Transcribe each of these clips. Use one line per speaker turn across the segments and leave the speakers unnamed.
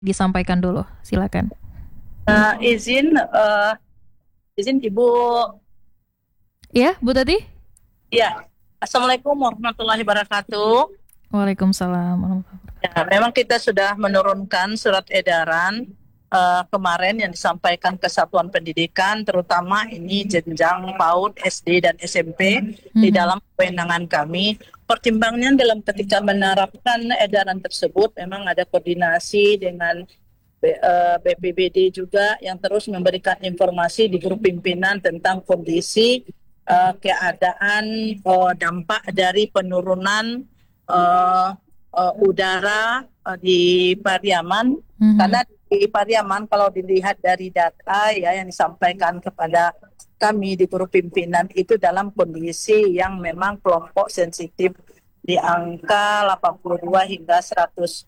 disampaikan dulu, silakan.
Izin Ibu.
Ya, Bu Tati?
Ya, Assalamualaikum warahmatullahi wabarakatuh.
Waalaikumsalam.
Ya, memang kita sudah menurunkan surat edaran kemarin yang disampaikan ke Satuan Pendidikan, terutama ini jenjang PAUD, SD dan SMP di dalam kewenangan kami. Pertimbangannya dalam ketika menerapkan edaran tersebut memang ada koordinasi dengan BPBD juga yang terus memberikan informasi di grup pimpinan tentang kondisi keadaan dampak dari penurunan udara di Pariaman. Karena di Pariaman kalau dilihat dari data ya yang disampaikan kepada kami di grup pimpinan itu dalam kondisi yang memang kelompok sensitif di angka 82 hingga 112.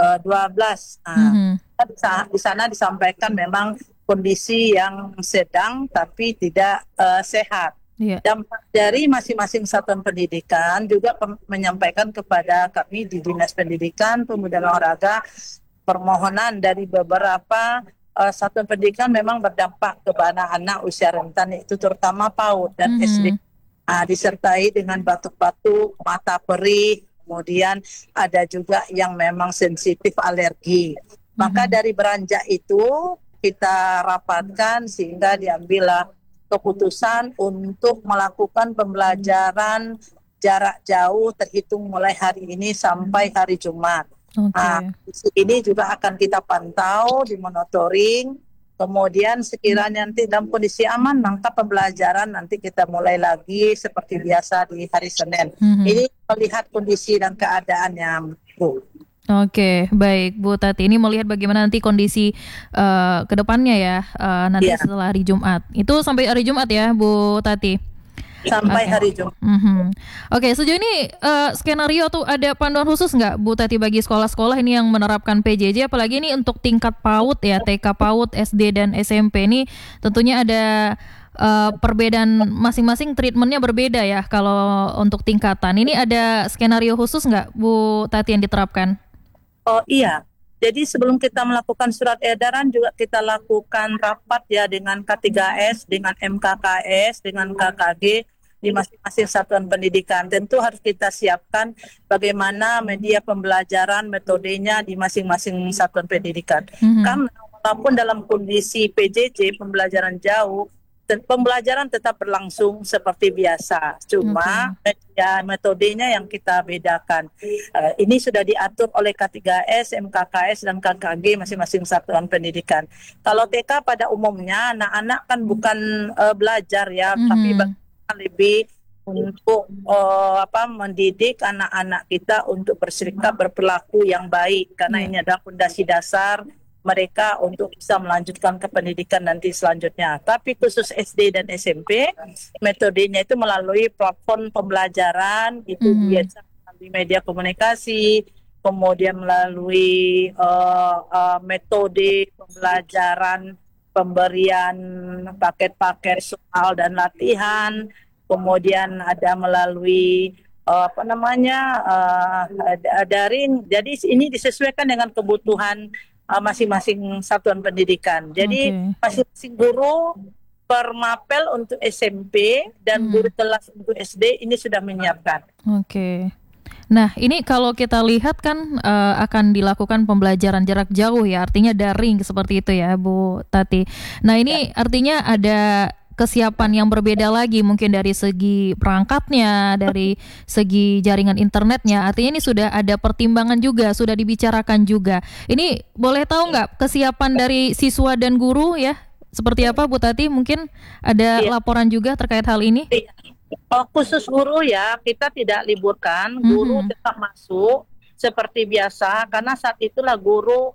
Di sana disampaikan memang kondisi yang sedang tapi tidak sehat. Dampak dari masing-masing satuan pendidikan juga menyampaikan kepada kami di Dinas Pendidikan, Pemuda dan Olahraga permohonan dari beberapa satuan pendidikan memang berdampak kepada anak usia rentan, itu terutama PAUD dan SD, disertai dengan batuk-batuk, mata perih, kemudian ada juga yang memang sensitif alergi. Maka dari beranjak itu kita rapatkan sehingga diambillah keputusan untuk melakukan pembelajaran jarak jauh terhitung mulai hari ini sampai hari Jumat. Ini juga akan kita pantau di monitoring. Kemudian sekiranya nanti dalam kondisi aman, maka pembelajaran nanti kita mulai lagi seperti biasa di hari Senin. Ini melihat kondisi dan keadaannya, Bu.
Oke, baik Bu Tati. Ini melihat bagaimana nanti kondisi ke depannya ya, nanti setelah hari Jumat. Itu sampai hari Jumat ya Bu Tati?
Sampai hari Jumat.
Oke, sejauh ini skenario tuh ada panduan khusus nggak Bu Tati bagi sekolah-sekolah ini yang menerapkan PJJ? Apalagi ini untuk tingkat PAUD ya, TK PAUD, SD dan SMP ini tentunya ada perbedaan masing-masing, treatmentnya berbeda ya kalau untuk tingkatan. Ini ada skenario khusus nggak Bu Tati yang diterapkan?
Oh iya, jadi sebelum kita melakukan surat edaran juga kita lakukan rapat ya dengan K3S, dengan MKKS, dengan KKG di masing-masing satuan pendidikan. Tentu harus kita siapkan bagaimana media pembelajaran, metodenya di masing-masing satuan pendidikan. Karena walaupun dalam kondisi PJJ, pembelajaran jauh, pembelajaran tetap berlangsung seperti biasa, cuma metodenya yang kita bedakan. Ini sudah diatur oleh K3S, MKKS, dan KKG masing-masing satuan pendidikan. Kalau TK pada umumnya anak-anak kan bukan belajar ya, tapi lebih untuk mendidik anak-anak kita untuk bersikap berperilaku yang baik, karena ini adalah fondasi dasar mereka untuk bisa melanjutkan ke pendidikan nanti selanjutnya. Tapi khusus SD dan SMP, metodenya itu melalui platform pembelajaran, itu biasa melalui media komunikasi, kemudian melalui metode pembelajaran, pemberian paket-paket soal dan latihan, kemudian ada melalui daring. Jadi ini disesuaikan dengan kebutuhan masing-masing satuan pendidikan. Jadi masing-masing guru per mapel untuk SMP dan guru kelas untuk SD ini sudah menyiapkan.
Nah, ini kalau kita lihat kan akan dilakukan pembelajaran jarak jauh ya, artinya daring seperti itu ya Bu Tati. Nah, ini artinya ada kesiapan yang berbeda lagi mungkin dari segi perangkatnya, dari segi jaringan internetnya. Artinya ini sudah ada pertimbangan juga, sudah dibicarakan juga. Ini boleh tahu nggak kesiapan dari siswa dan guru ya? Seperti apa Bu Tati? Mungkin ada laporan juga terkait hal ini?
Khusus guru ya, kita tidak liburkan, guru tetap masuk seperti biasa, karena saat itulah guru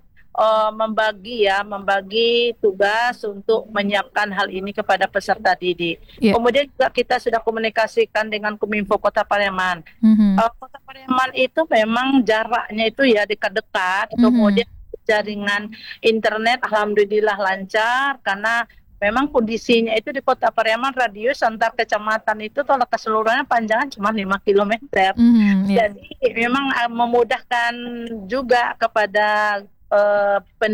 membagi tugas untuk menyiapkan hal ini kepada peserta didik. Kemudian juga kita sudah komunikasikan dengan Kominfo Kota Pariaman. Kota Pariaman itu memang jaraknya itu ya dekat-dekat, kemudian jaringan internet alhamdulillah lancar, karena memang kondisinya itu di Kota Pariaman radius antar kecamatan itu kalau keseluruhannya panjangnya cuma 5 km. Jadi memang memudahkan juga kepada pendidikan